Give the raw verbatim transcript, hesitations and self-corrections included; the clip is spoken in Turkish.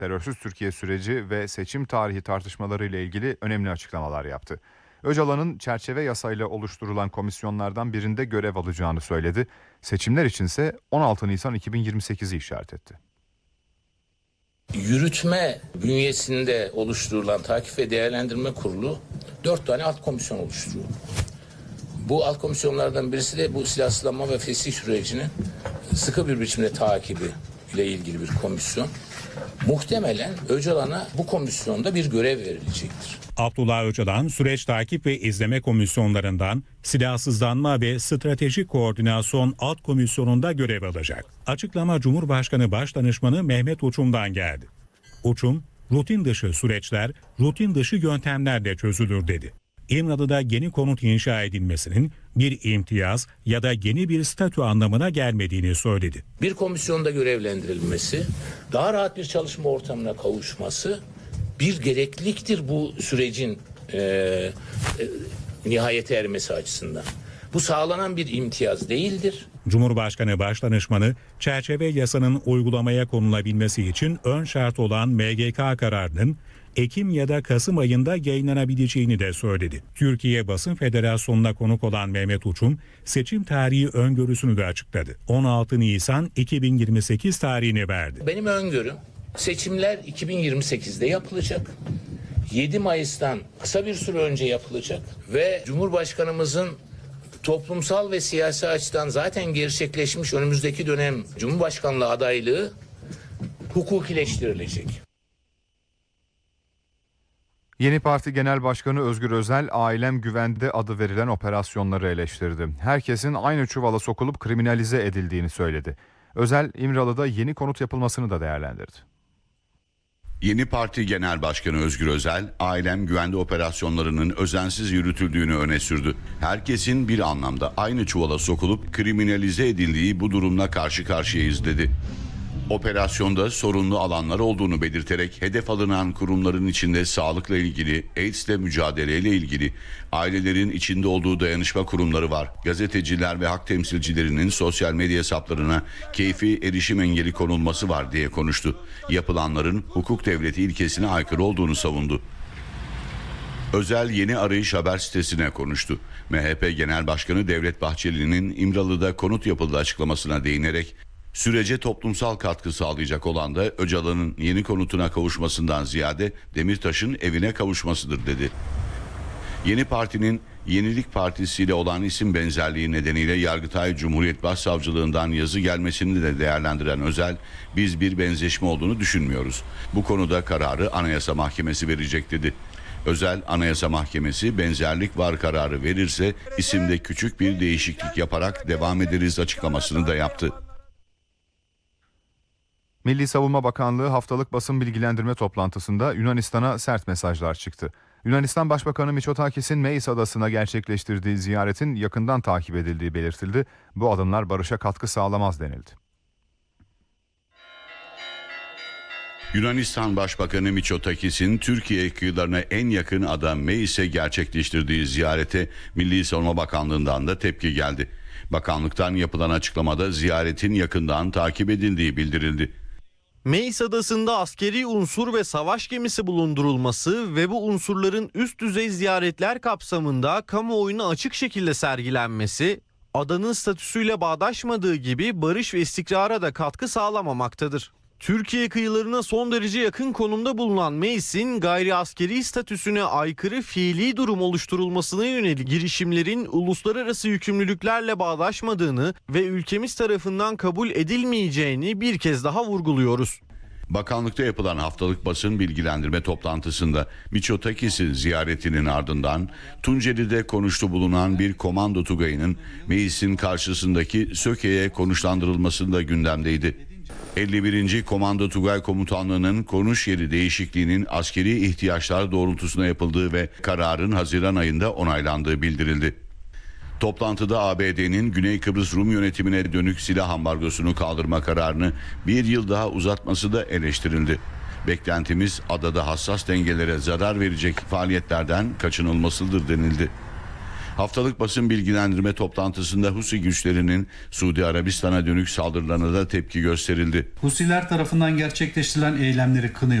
terörsüz Türkiye süreci ve seçim tarihi tartışmaları ile ilgili önemli açıklamalar yaptı. Öcalan'ın çerçeve yasayla oluşturulan komisyonlardan birinde görev alacağını söyledi. Seçimler içinse on altı Nisan iki bin yirmi sekizi işaret etti. Yürütme bünyesinde oluşturulan takip ve değerlendirme kurulu dört tane alt komisyon oluşturuyor. Bu alt komisyonlardan birisi de bu silahsızlanma ve fesih sürecinin sıkı bir biçimde takibi ile ilgili bir komisyon. Muhtemelen Öcalan'a bu komisyonda bir görev verilecektir. Abdullah Öcalan, süreç takip ve izleme komisyonlarından silahsızlanma ve stratejik koordinasyon alt komisyonunda görev alacak. Açıklama Cumhurbaşkanı Başdanışmanı Mehmet Uçum'dan geldi. Uçum, rutin dışı süreçler, rutin dışı yöntemlerle çözülür dedi. İmralı'da yeni konut inşa edilmesinin bir imtiyaz ya da yeni bir statü anlamına gelmediğini söyledi. Bir komisyonda görevlendirilmesi, daha rahat bir çalışma ortamına kavuşması bir gerekliliktir bu sürecin e, e, nihayete ermesi açısından. Bu sağlanan bir imtiyaz değildir. Cumhurbaşkanı Başdanışmanı, çerçeve yasanın uygulamaya konulabilmesi için ön şart olan M G K kararının Ekim ya da Kasım ayında yayınlanabileceğini de söyledi. Türkiye Basın Federasyonu'na konuk olan Mehmet Uçum, seçim tarihi öngörüsünü de açıkladı. on altı Nisan iki bin yirmi sekiz tarihini verdi. Benim öngörüm seçimler iki bin yirmi sekizde yapılacak. yedi Mayıs'tan kısa bir süre önce yapılacak ve Cumhurbaşkanımızın toplumsal ve siyasi açıdan zaten gerçekleşmiş önümüzdeki dönem Cumhurbaşkanlığı adaylığı hukukileştirilecek. Yeni Parti Genel Başkanı Özgür Özel, Ailem Güvende adı verilen operasyonları eleştirdi. Herkesin aynı çuvala sokulup kriminalize edildiğini söyledi. Özel, İmralı'da yeni konut yapılmasını da değerlendirdi. Yeni Parti Genel Başkanı Özgür Özel, ailem güvende operasyonlarının özensiz yürütüldüğünü öne sürdü. Herkesin bir anlamda aynı çuvala sokulup kriminalize edildiği bu durumla karşı karşıyayız dedi. Operasyonda sorunlu alanlar olduğunu belirterek hedef alınan kurumların içinde sağlıkla ilgili, AIDS'le mücadeleyle ilgili, ailelerin içinde olduğu dayanışma kurumları var. Gazeteciler ve hak temsilcilerinin sosyal medya hesaplarına keyfi erişim engeli konulması var diye konuştu. Yapılanların hukuk devleti ilkesine aykırı olduğunu savundu. Özel Yeni Arayış haber sitesine konuştu. M H P Genel Başkanı Devlet Bahçeli'nin İmralı'da konut yapıldı açıklamasına değinerek, sürece toplumsal katkı sağlayacak olan da Öcalan'ın yeni konutuna kavuşmasından ziyade Demirtaş'ın evine kavuşmasıdır dedi. Yeni Parti'nin Yenilik Partisi ile olan isim benzerliği nedeniyle Yargıtay Cumhuriyet Başsavcılığından yazı gelmesini de değerlendiren Özel, biz bir benzeşme olduğunu düşünmüyoruz. Bu konuda kararı Anayasa Mahkemesi verecek dedi. Özel, Anayasa Mahkemesi benzerlik var kararı verirse isimde küçük bir değişiklik yaparak devam ederiz açıklamasını da yaptı. Milli Savunma Bakanlığı haftalık basın bilgilendirme toplantısında Yunanistan'a sert mesajlar çıktı. Yunanistan Başbakanı Mitsotakis'in Meis adasına gerçekleştirdiği ziyaretin yakından takip edildiği belirtildi. Bu adımlar barışa katkı sağlamaz denildi. Yunanistan Başbakanı Mitsotakis'in Türkiye kıyılarına en yakın ada Meis'e gerçekleştirdiği ziyarete Milli Savunma Bakanlığı'ndan da tepki geldi. Bakanlıktan yapılan açıklamada ziyaretin yakından takip edildiği bildirildi. Meis adasında askeri unsur ve savaş gemisi bulundurulması ve bu unsurların üst düzey ziyaretler kapsamında kamuoyuna açık şekilde sergilenmesi, adanın statüsüyle bağdaşmadığı gibi barış ve istikrara da katkı sağlamamaktadır. Türkiye kıyılarına son derece yakın konumda bulunan Meis'in gayri askeri statüsüne aykırı fiili durum oluşturulmasına yönelik girişimlerin uluslararası yükümlülüklerle bağdaşmadığını ve ülkemiz tarafından kabul edilmeyeceğini bir kez daha vurguluyoruz. Bakanlıkta yapılan haftalık basın bilgilendirme toplantısında Mitsotakis'in ziyaretinin ardından Tunceli'de konuştu bulunan bir komando tugayının Meis'in karşısındaki Söke'ye konuşlandırılmasında gündemdeydi. elli birinci Komando Tugay Komutanlığı'nın konuş yeri değişikliğinin askeri ihtiyaçlar doğrultusunda yapıldığı ve kararın Haziran ayında onaylandığı bildirildi. Toplantıda A B D'nin Güney Kıbrıs Rum yönetimine dönük silah ambargosunu kaldırma kararını bir yıl daha uzatması da eleştirildi. Beklentimiz adada hassas dengelere zarar verecek faaliyetlerden kaçınılmasıdır denildi. Haftalık basın bilgilendirme toplantısında Husi güçlerinin Suudi Arabistan'a dönük saldırılarına da tepki gösterildi. Husiler tarafından gerçekleştirilen eylemleri kınıyor.